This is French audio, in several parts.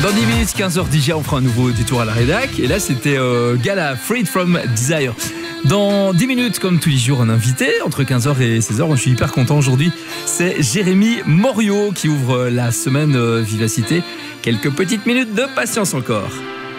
Dans 10 minutes, 15h déjà, on fera un nouveau détour à la rédac. Et là, c'était Gala, Freed from Desire. Dans 10 minutes, comme tous les jours, un invité, entre 15h et 16h. Moi, je suis hyper content aujourd'hui. C'est Jérémy Moriot qui ouvre la semaine Vivacité. Quelques petites minutes de patience encore.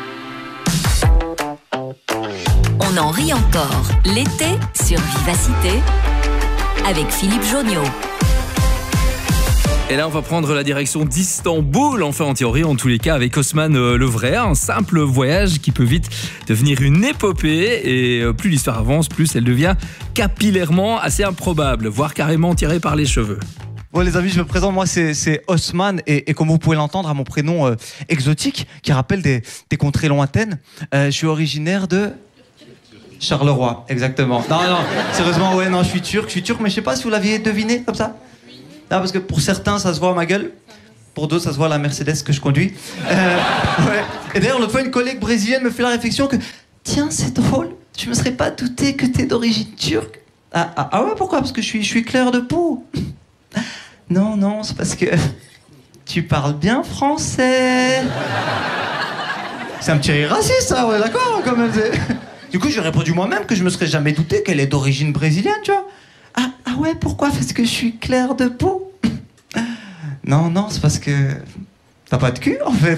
On en rit encore. L'été sur Vivacité avec Philippe Joniot. Et là, on va prendre la direction d'Istanbul, enfin en théorie, en tous les cas, avec Osman Levray. Un simple voyage qui peut vite devenir une épopée. Et plus l'histoire avance, plus elle devient capillairement assez improbable, voire carrément tirée par les cheveux. Bon les amis, je me présente, moi c'est Osman et comme vous pouvez l'entendre à mon prénom exotique qui rappelle des contrées lointaines, je suis originaire de Charleroi, exactement. Non, sérieusement, ouais, non, je suis turc, mais je sais pas si vous l'aviez deviné comme ça. Non, parce que pour certains, ça se voit à ma gueule. Pour d'autres, ça se voit à la Mercedes que je conduis. Ouais. Et d'ailleurs, l'autre fois, une collègue brésilienne me fait la réflexion que tiens, c'est drôle, je me serais pas douté que t'es d'origine turque. Ah ouais, pourquoi? Parce que je suis clair de peau. Non, c'est parce que tu parles bien français. C'est un petit rire raciste, ça, ouais, d'accord, quand même. Du coup, j'ai répondu moi-même que je me serais jamais douté qu'elle est d'origine brésilienne, tu vois. Ah ouais, pourquoi? Parce que je suis clair de peau. Non, c'est parce que t'as pas de cul, en fait.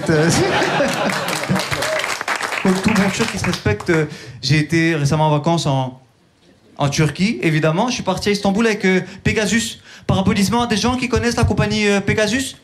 Comme tout bon turc qui se respecte, j'ai été récemment en vacances en Turquie, évidemment. Je suis parti à Istanbul avec Pegasus. Par applaudissement à des gens qui connaissent la compagnie Pegasus.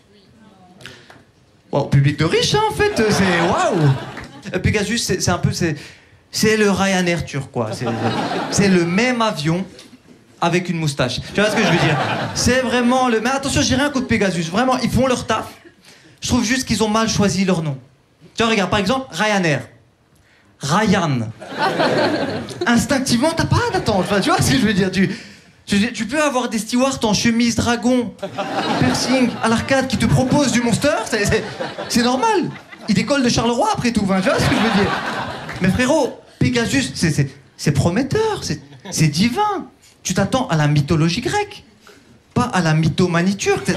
Bon, public de riches, hein, en fait. C'est waouh. Pegasus, c'est un peu... C'est le Ryanair turc, quoi. C'est le même avion avec une moustache. Tu vois ce que je veux dire? C'est vraiment le... Mais attention, j'ai rien contre Pegasus. Vraiment, ils font leur taf. Je trouve juste qu'ils ont mal choisi leur nom. Tu vois, regarde, par exemple, Ryanair. Ryan. Instinctivement, t'as pas d'attente. Enfin, tu vois ce que je veux dire? Tu peux avoir des stewards en chemise dragon, piercing, à l'arcade qui te proposent du Monster. C'est normal. Ils décollent de Charleroi après tout. Enfin, tu vois ce que je veux dire? Mais frérot, Pegasus, c'est prometteur. C'est divin. Tu t'attends à la mythologie grecque, pas à la mythomanie turque.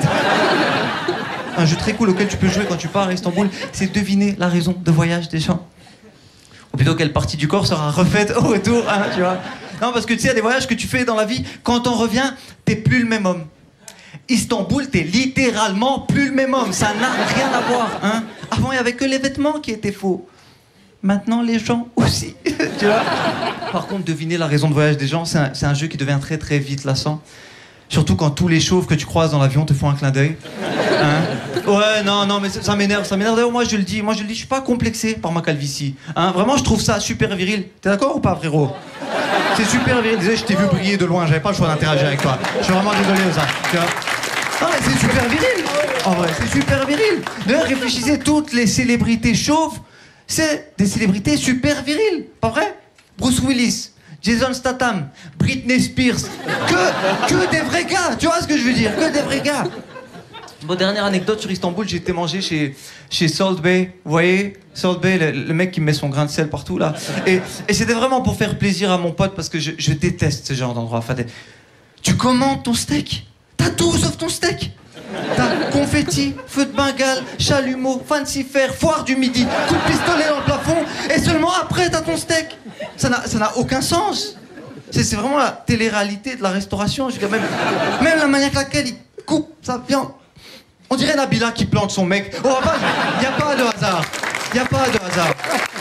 Un jeu très cool auquel tu peux jouer quand tu pars à Istanbul, c'est deviner la raison de voyage des gens. Ou plutôt quelle partie du corps sera refaite au retour, hein, tu vois. Non, parce que tu sais, il y a des voyages que tu fais dans la vie, quand t'en reviens, t'es plus le même homme. Istanbul, t'es littéralement plus le même homme, ça n'a rien à voir, hein. Avant, il n'y avait que les vêtements qui étaient faux. Maintenant, les gens aussi, tu vois. Par contre, deviner la raison de voyage des gens, c'est un jeu qui devient très très vite lassant. Surtout quand tous les chauves que tu croises dans l'avion te font un clin d'œil. Hein? Ouais, non, mais ça m'énerve. D'ailleurs, moi je le dis, je suis pas complexé par ma calvitie. Hein? Vraiment, je trouve ça super viril. T'es d'accord ou pas, frérot? C'est super viril. Désolé, je t'ai vu briller de loin, j'avais pas le choix d'interagir avec toi. Je suis vraiment désolé de ça. Tu vois? Non, mais c'est super viril. En vrai, c'est super viril. D'ailleurs, réfléchissez, toutes les célébrités chauves, c'est des célébrités super viriles, pas vrai? Bruce Willis, Jason Statham, Britney Spears, que des vrais gars, tu vois ce que je veux dire? Que des vrais gars. Bon, dernière anecdote sur Istanbul, j'ai été manger chez Salt Bay, vous voyez? Salt Bay, le mec qui met son grain de sel partout là. Et c'était vraiment pour faire plaisir à mon pote parce que je déteste ce genre d'endroit. Enfin, tu commandes ton steak, t'as tout sauf ton steak. T'as confetti, feu de Bengale, chalumeau, fancy fair, foire du midi, coup de pistolet dans le plafond, et seulement après t'as ton steak. Ça n'a aucun sens. C'est vraiment la télé-réalité de la restauration. Je veux dire, même la manière avec laquelle il coupe sa viande. On dirait Nabila qui plante son mec. Oh, il n'y a pas de hasard. Il n'y a pas de hasard.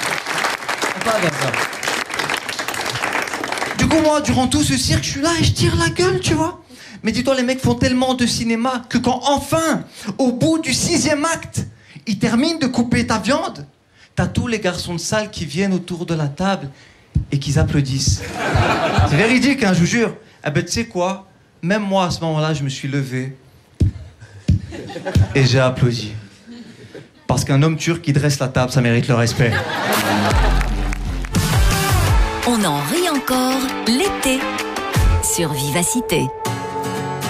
Du coup, moi, durant tout ce cirque, je suis là et je tire la gueule, tu vois. Mais dis-toi, les mecs font tellement de cinéma que quand enfin, au bout du 6e acte, ils terminent de couper ta viande, t'as tous les garçons de salle qui viennent autour de la table et qui applaudissent. C'est véridique, hein, je vous jure. Eh ben, tu sais quoi? Même moi, à ce moment-là, je me suis levé et j'ai applaudi. Parce qu'un homme turc qui dresse la table, ça mérite le respect. On en rit encore l'été sur Vivacité.